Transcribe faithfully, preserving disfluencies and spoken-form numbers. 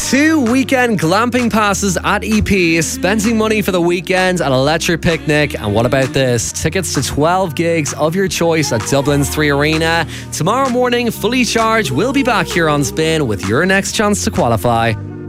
Two weekend glamping passes at E P, spending money for the weekend at Electric Picnic, and what about this? Tickets to twelve gigs of your choice at Dublin's Three Arena. Tomorrow morning, Fully Charged will be back here on Spin with your next chance to qualify.